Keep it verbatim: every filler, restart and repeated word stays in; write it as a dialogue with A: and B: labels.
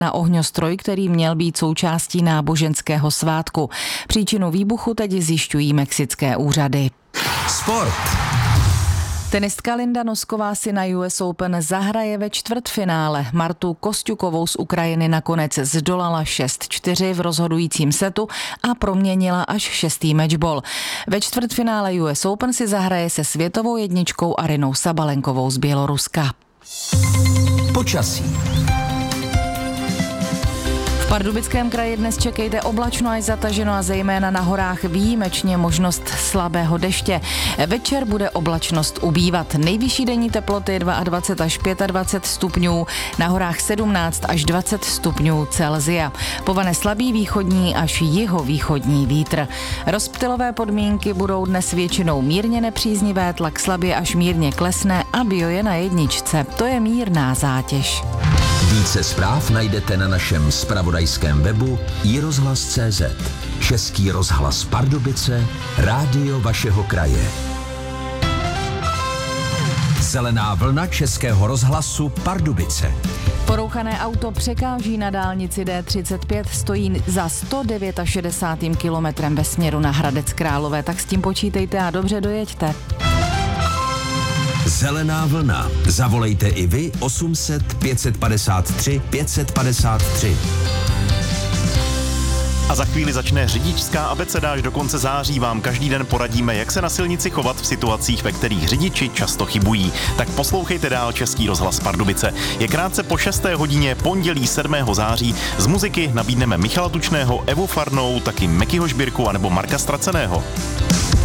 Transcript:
A: na ohňostroj, který měl být součástí náboženského svátku. Příčinu výbuchu teď zjišťují mexické úřady.
B: Sport.
A: Tenistka Linda Nosková si na U S Open zahraje ve čtvrtfinále. Martu Kosťukovou z Ukrajiny nakonec zdolala šest čtyři v rozhodujícím setu a proměnila až šestý matchball. Ve čtvrtfinále U S Open si zahraje se světovou jedničkou Arynou Sabalenkovou z Běloruska.
B: Počasí.
A: V Pardubickém kraji dnes čekejte oblačno až zataženo a zejména na horách výjimečně možnost slabého deště. Večer bude oblačnost ubývat. Nejvyšší denní teploty dvacet dva až dvacet pět stupňů, na horách sedmnáct až dvacet stupňů Celsia. Povane slabý východní až jihovýchodní vítr. Rozptylové podmínky budou dnes většinou mírně nepříznivé, tlak slabě až mírně klesne a bio je na jedničce. To je mírná zátěž.
B: Více zpráv najdete na našem zpravodajském webu i rozhlas tečka cé zet. Český rozhlas Pardubice, rádio vašeho kraje. Zelená vlna Českého rozhlasu Pardubice.
A: Porouchané auto překáží na dálnici D třicet pět, stojí za sto šedesát devět kilometrem ve směru na Hradec Králové, tak s tím počítejte a dobře dojeďte.
B: Zelená vlna. Zavolejte i vy osm set pět padesát tři pět padesát tři.
C: A za chvíli začne řidičská abeceda. Až do konce září vám každý den poradíme, jak se na silnici chovat v situacích, ve kterých řidiči často chybují. Tak poslouchejte dál Český rozhlas Pardubice. Je krátce po šesté hodině, pondělí sedmého září. Z muziky nabídneme Michala Tučného, Evu Farnou, taky Mekyho Žbírku anebo Marka Straceného.